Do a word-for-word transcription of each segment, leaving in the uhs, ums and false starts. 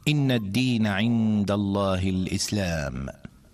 إن الدين عند الله الإسلام.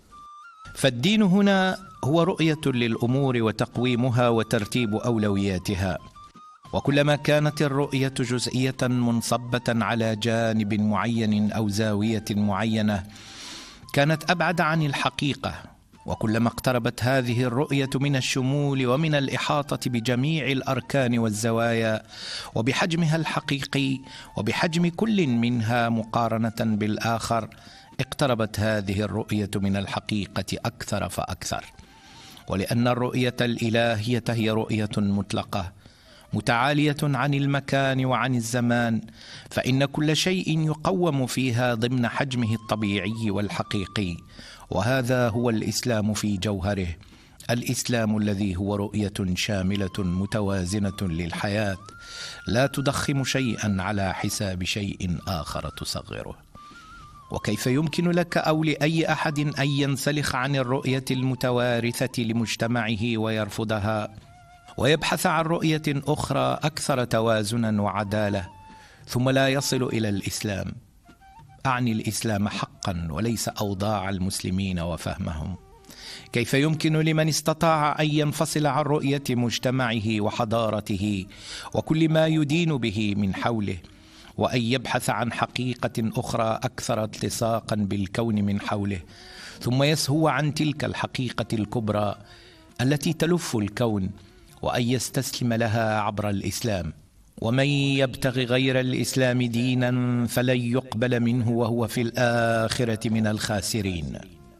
فالدين هنا هو رؤية للأمور وتقويمها وترتيب أولوياتها، وكلما كانت الرؤية جزئية منصبة على جانب معين أو زاوية معينة كانت أبعد عن الحقيقة، وكلما اقتربت هذه الرؤية من الشمول ومن الإحاطة بجميع الأركان والزوايا وبحجمها الحقيقي وبحجم كل منها مقارنة بالآخر، اقتربت هذه الرؤية من الحقيقة أكثر فأكثر. ولأن الرؤية الإلهية هي رؤية مطلقة متعالية عن المكان وعن الزمان، فإن كل شيء يقوم فيها ضمن حجمه الطبيعي والحقيقي، وهذا هو الإسلام في جوهره، الإسلام الذي هو رؤية شاملة متوازنة للحياة لا تضخم شيئا على حساب شيء آخر تصغره. وكيف يمكن لك أو لأي أحد أن ينسلخ عن الرؤية المتوارثة لمجتمعه ويرفضها ويبحث عن رؤية أخرى أكثر توازنا وعدالة ثم لا يصل إلى الإسلام؟ أعني الإسلام حقا وليس أوضاع المسلمين وفهمهم. كيف يمكن لمن استطاع أن ينفصل عن رؤية مجتمعه وحضارته وكل ما يدين به من حوله، وأن يبحث عن حقيقة أخرى أكثر التصاقا بالكون من حوله، ثم يسهو عن تلك الحقيقة الكبرى التي تلف الكون وأن يستسلم لها عبر الإسلام؟ ومن يبتغ غير الإسلام دينا فلن يقبل منه وهو في الآخرة من الخاسرين.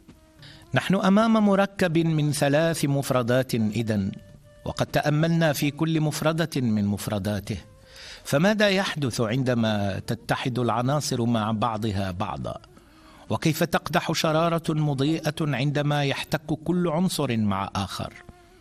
نحن أمام مركب من ثلاث مفردات إذن، وقد تأملنا في كل مفردة من مفرداته. فماذا يحدث عندما تتحد العناصر مع بعضها بعضا؟ وكيف تقدح شرارة مضيئة عندما يحتك كل عنصر مع آخر؟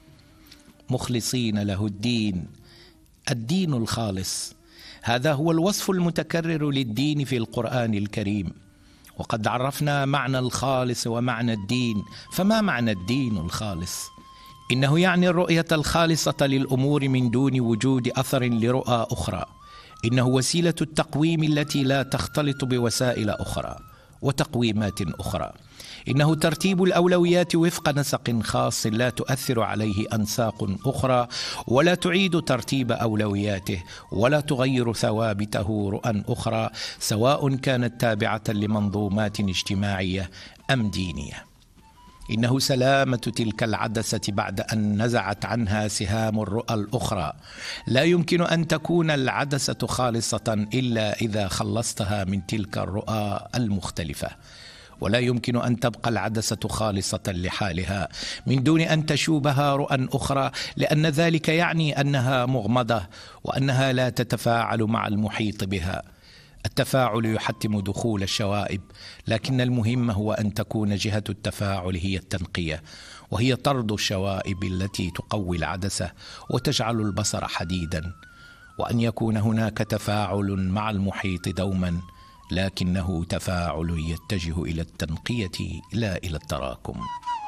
مخلصين له الدين، الدين الخالص، هذا هو الوصف المتكرر للدين في القرآن الكريم. وقد عرفنا معنى الخالص ومعنى الدين، فما معنى الدين الخالص؟ إنه يعني الرؤية الخالصة للأمور من دون وجود أثر لرؤى أخرى. إنه وسيلة التقويم التي لا تختلط بوسائل أخرى وتقويمات أخرى. إنه ترتيب الأولويات وفق نسق خاص لا تؤثر عليه أنساق أخرى ولا تعيد ترتيب أولوياته ولا تغير ثوابته رؤى أخرى، سواء كانت تابعة لمنظومات اجتماعية أم دينية. إنه سلامة تلك العدسة بعد أن نزعت عنها سهام الرؤى الأخرى. لا يمكن أن تكون العدسة خالصة إلا إذا خلصتها من تلك الرؤى المختلفة، ولا يمكن أن تبقى العدسة خالصة لحالها من دون أن تشوبها رؤى أخرى، لأن ذلك يعني أنها مغمضة وأنها لا تتفاعل مع المحيط بها. التفاعل يحتم دخول الشوائب، لكن المهم هو أن تكون جهة التفاعل هي التنقية، وهي طرد الشوائب التي تقوي العدسة وتجعل البصر حديدا، وأن يكون هناك تفاعل مع المحيط دوما، لكنه تفاعل يتجه إلى التنقية لا إلى التراكم.